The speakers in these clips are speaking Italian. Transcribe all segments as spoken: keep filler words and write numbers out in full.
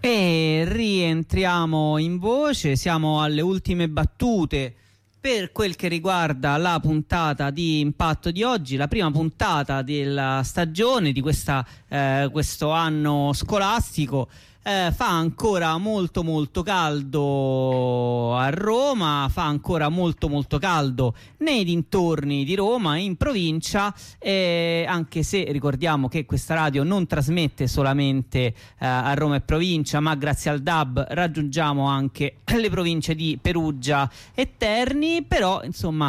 E rientriamo in voce, siamo alle ultime battute per quel che riguarda la puntata di Impatto di oggi, la prima puntata della stagione di questa, eh, questo anno scolastico. Eh, fa ancora molto molto caldo a Roma, fa ancora molto molto caldo nei dintorni di Roma, in provincia, eh, anche se ricordiamo che questa radio non trasmette solamente eh, a Roma e provincia, ma grazie al D A B raggiungiamo anche le province di Perugia e Terni. Però insomma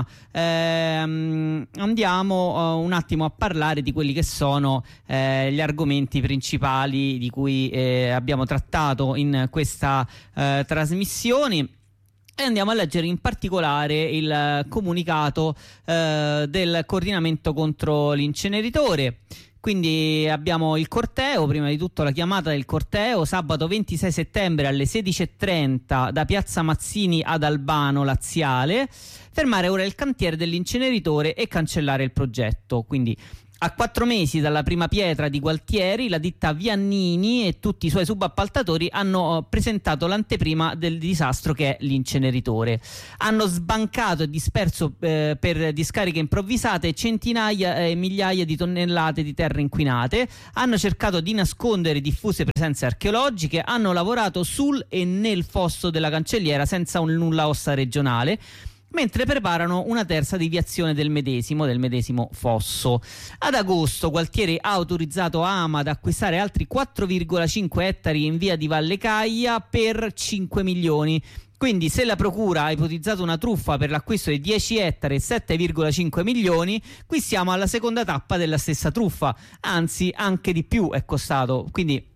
ehm, andiamo uh, un attimo a parlare di quelli che sono eh, gli argomenti principali di cui eh, abbiamo trattato in questa eh, trasmissione. E andiamo a leggere in particolare il comunicato eh, del coordinamento contro l'inceneritore. Quindi abbiamo il corteo, prima di tutto la chiamata del corteo, sabato ventisei settembre alle sedici e trenta da Piazza Mazzini ad Albano Laziale. Fermare ora il cantiere dell'inceneritore e cancellare il progetto. Quindi a quattro mesi dalla prima pietra di Gualtieri, la ditta Viannini e tutti i suoi subappaltatori hanno presentato l'anteprima del disastro che è l'inceneritore. Hanno sbancato e disperso eh, per discariche improvvisate centinaia e eh, migliaia di tonnellate di terre inquinate, hanno cercato di nascondere diffuse presenze archeologiche, hanno lavorato sul e nel fosso della Cancelliera senza un nulla osta regionale, mentre preparano una terza deviazione del medesimo, del medesimo fosso. Ad agosto Gualtieri ha autorizzato Ama ad acquistare altri quattro virgola cinque ettari in via di Valle Caia per cinque milioni. Quindi se la procura ha ipotizzato una truffa per l'acquisto di dieci ettari e sette virgola cinque milioni, qui siamo alla seconda tappa della stessa truffa, anzi anche di più è costato, quindi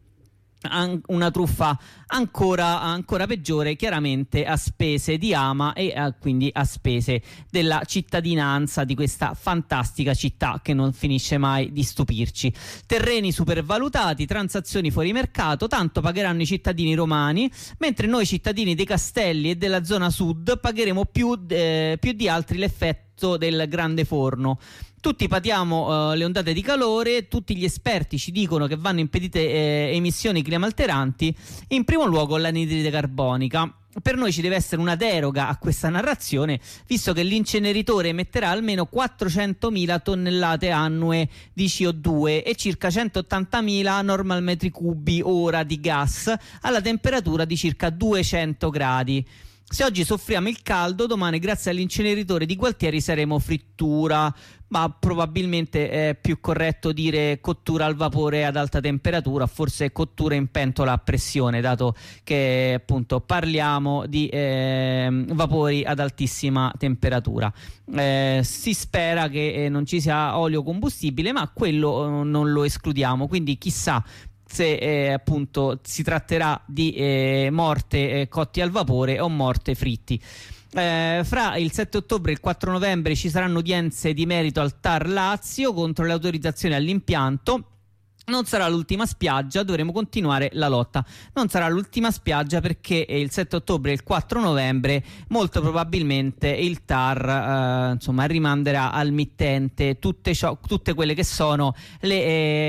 una truffa ancora, ancora peggiore, chiaramente a spese di Ama e a, quindi a spese della cittadinanza di questa fantastica città che non finisce mai di stupirci. Terreni supervalutati, transazioni fuori mercato, tanto pagheranno i cittadini romani, mentre noi cittadini dei Castelli e della zona sud pagheremo più, eh, più di altri l'effetto del grande forno. Tutti patiamo uh, le ondate di calore, tutti gli esperti ci dicono che vanno impedite eh, emissioni climalteranti, in primo luogo l'anidride carbonica. Per noi ci deve essere una deroga a questa narrazione, visto che l'inceneritore emetterà almeno quattrocentomila tonnellate annue di C O due e circa centottantamila normal metri cubi ora di gas alla temperatura di circa duecento gradi. Se oggi soffriamo il caldo, domani grazie all'inceneritore di Gualtieri saremo frittura, ma probabilmente è più corretto dire cottura al vapore ad alta temperatura, forse cottura in pentola a pressione, dato che appunto parliamo di eh, vapori ad altissima temperatura. Eh, si spera che eh, non ci sia olio combustibile, ma quello eh, non lo escludiamo, quindi chissà se eh, appunto si tratterà di eh, morte eh, cotti al vapore o morte fritti. Eh, fra il sette ottobre e il quattro novembre ci saranno udienze di merito al T A R Lazio contro le autorizzazioni all'impianto. Non sarà l'ultima spiaggia, dovremo continuare la lotta. Non sarà l'ultima spiaggia perché il sette ottobre e il quattro novembre molto probabilmente il T A R eh, insomma rimanderà al mittente tutte, ciò, tutte quelle che sono le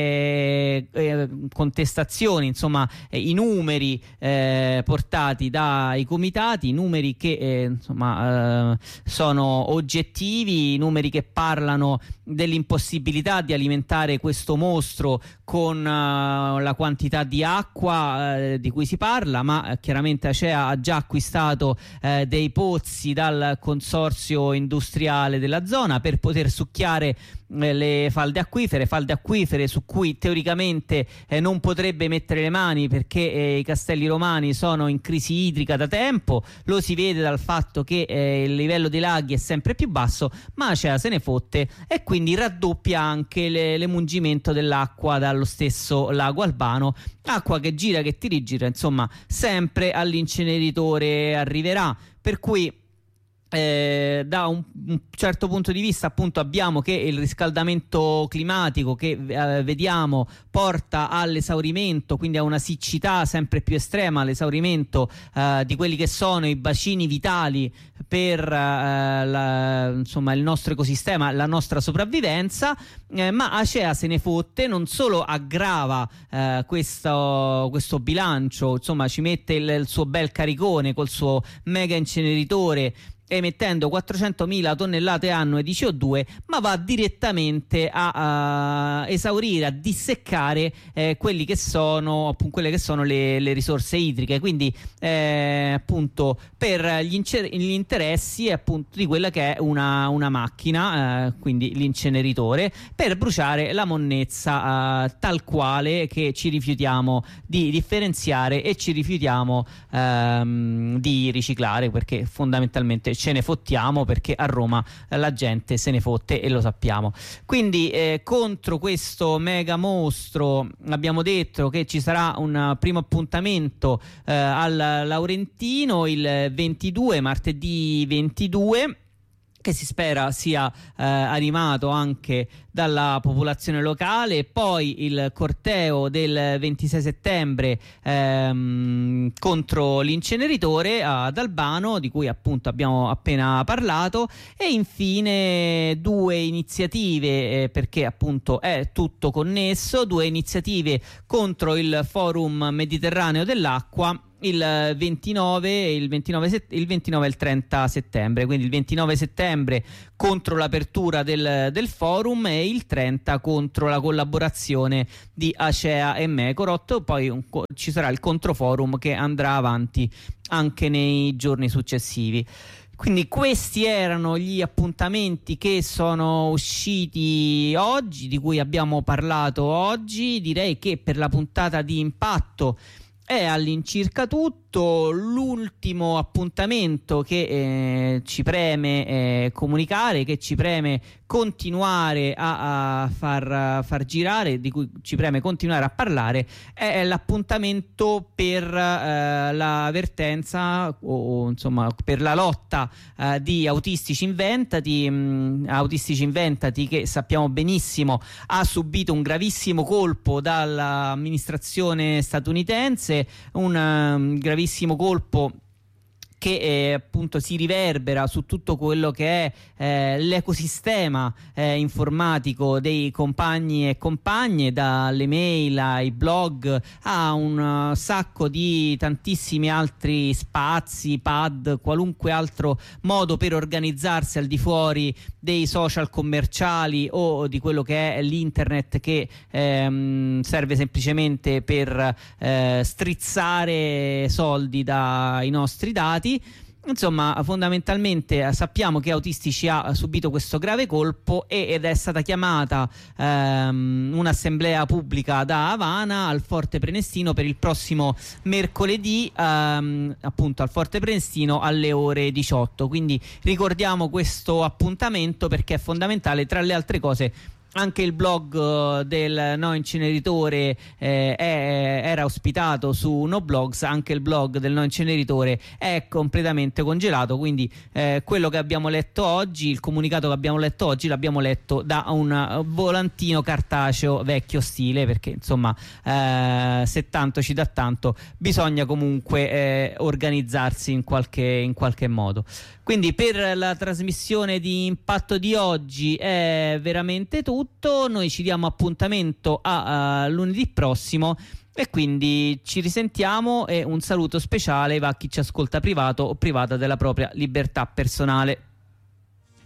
eh, eh, contestazioni, insomma eh, i numeri eh, portati dai comitati, i numeri che eh, insomma eh, sono oggettivi, i numeri che parlano dell'impossibilità di alimentare questo mostro con uh, la quantità di acqua uh, di cui si parla, ma uh, chiaramente Acea ha già acquistato uh, dei pozzi dal consorzio industriale della zona per poter succhiare uh, le falde acquifere, falde acquifere su cui teoricamente uh, non potrebbe mettere le mani perché uh, i castelli romani sono in crisi idrica da tempo. Lo si vede dal fatto che uh, il livello dei laghi è sempre più basso, ma Acea se ne fotte e quindi raddoppia anche le, l'emungimento dell'acqua dallo stesso lago Albano, acqua che gira che ti rigira, insomma sempre all'inceneritore arriverà, per cui Eh, da un, un certo punto di vista appunto abbiamo che il riscaldamento climatico che eh, vediamo porta all'esaurimento, quindi a una siccità sempre più estrema, all'esaurimento eh, di quelli che sono i bacini vitali per eh, la, insomma, il nostro ecosistema, la nostra sopravvivenza, eh, ma Acea se ne fotte, non solo aggrava eh, questo, questo bilancio, insomma ci mette il, il suo bel caricone col suo mega inceneritore emettendo quattrocentomila tonnellate annue di C O due, ma va direttamente a, a esaurire, a disseccare eh, quelli che sono appunto quelle che sono le, le risorse idriche, quindi eh, appunto per gli, incer- gli interessi appunto di quella che è una, una macchina, eh, quindi l'inceneritore, per bruciare la monnezza eh, tal quale che ci rifiutiamo di differenziare e ci rifiutiamo ehm, di riciclare, perché fondamentalmente ce ne fottiamo, perché a Roma eh, la gente se ne fotte e lo sappiamo. Quindi eh, contro questo mega mostro abbiamo detto che ci sarà un primo appuntamento eh, al Laurentino il ventidue, martedì ventidue, che si spera sia eh, animato anche dalla popolazione locale, e poi il corteo del ventisei settembre ehm, contro l'inceneritore ad Albano, di cui appunto abbiamo appena parlato, e infine due iniziative, eh, perché appunto è tutto connesso, due iniziative contro il Forum Mediterraneo dell'Acqua, il ventinove, il ventinove, il ventinove e il trenta settembre. Quindi il ventinove settembre contro l'apertura del, del forum e il trenta contro la collaborazione di Acea e Mecorot. Poi un, ci sarà il controforum che andrà avanti anche nei giorni successivi. Quindi questi erano gli appuntamenti che sono usciti oggi, di cui abbiamo parlato oggi. Direi che per la puntata di impatto è all'incirca tutto. L'ultimo appuntamento che eh, ci preme eh, comunicare, che ci preme continuare a, a far, far girare, di cui ci preme continuare a parlare, è, è l'appuntamento per eh, la vertenza o, o insomma per la lotta eh, di Autistici Inventati, mh, Autistici Inventati che sappiamo benissimo ha subito un gravissimo colpo dall'amministrazione statunitense, un um, gravissimo colpo che eh, appunto si riverbera su tutto quello che è eh, l'ecosistema eh, informatico dei compagni e compagne, dalle mail ai blog a un uh, sacco di tantissimi altri spazi, pad, qualunque altro modo per organizzarsi al di fuori dei social commerciali o di quello che è l'internet, che ehm, serve semplicemente per eh, strizzare soldi dai nostri dati. Insomma, fondamentalmente sappiamo che Autistici ha subito questo grave colpo ed è stata chiamata ehm, un'assemblea pubblica da Havana al Forte Prenestino per il prossimo mercoledì, ehm, appunto al Forte Prenestino alle ore diciotto. Quindi ricordiamo questo appuntamento perché è fondamentale. Tra le altre cose, anche il blog uh, del No Inceneritore eh, è, era ospitato su No Blogs. Anche il blog del No Inceneritore è completamente congelato, quindi eh, quello che abbiamo letto oggi, il comunicato che abbiamo letto oggi, l'abbiamo letto da un volantino cartaceo vecchio stile, perché insomma eh, se tanto ci dà tanto bisogna comunque eh, organizzarsi in qualche, in qualche modo. Quindi per la trasmissione di Impatto di oggi è veramente tutto. Noi ci diamo appuntamento a, a lunedì prossimo e quindi ci risentiamo, e un saluto speciale va a chi ci ascolta privato o privata della propria libertà personale.